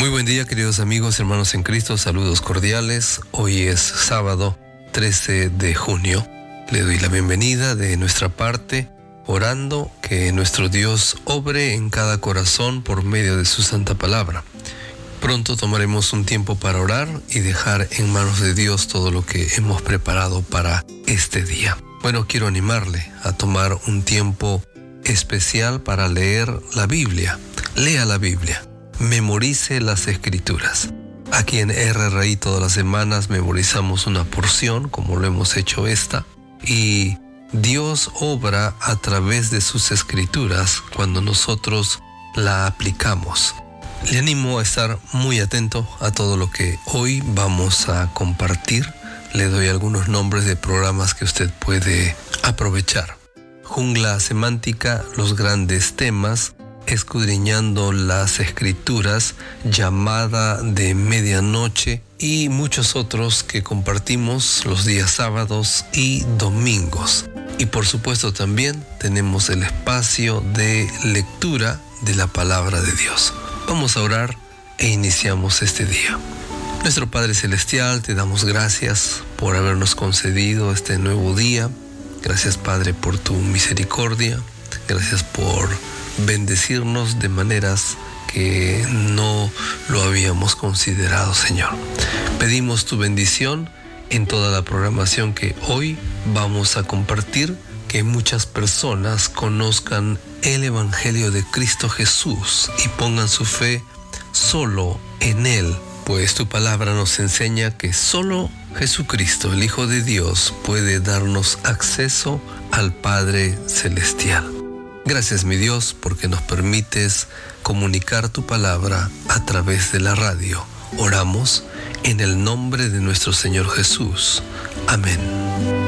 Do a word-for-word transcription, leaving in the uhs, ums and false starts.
Muy buen día, queridos amigos, hermanos en Cristo, saludos cordiales. Hoy es sábado trece de junio. Le doy la bienvenida de nuestra parte, orando que nuestro Dios obre en cada corazón por medio de su santa palabra. Pronto tomaremos un tiempo para orar y dejar en manos de Dios todo lo que hemos preparado para este día. Bueno, quiero animarle a tomar un tiempo especial para leer la Biblia. Lea la Biblia. Memorice las Escrituras. Aquí en R R I todas las semanas memorizamos una porción, como lo hemos hecho esta, y Dios obra a través de sus Escrituras cuando nosotros la aplicamos. Le animo a estar muy atento a todo lo que hoy vamos a compartir. Le doy algunos nombres de programas que usted puede aprovechar. Jungla semántica, los grandes temas, escudriñando las Escrituras, llamada de medianoche y muchos otros que compartimos los días sábados y domingos. Y por supuesto también tenemos el espacio de lectura de la palabra de Dios. Vamos a orar e iniciamos este día. Nuestro Padre Celestial, te damos gracias por habernos concedido este nuevo día. Gracias, Padre, por tu misericordia. Gracias por bendecirnos de maneras que no lo habíamos considerado, Señor. Pedimos tu bendición en toda la programación que hoy vamos a compartir, que muchas personas conozcan el Evangelio de Cristo Jesús y pongan su fe solo en Él, pues tu palabra nos enseña que solo Jesucristo, el Hijo de Dios, puede darnos acceso al Padre Celestial. Gracias, mi Dios, porque nos permites comunicar tu palabra a través de la radio. Oramos en el nombre de nuestro Señor Jesús. Amén.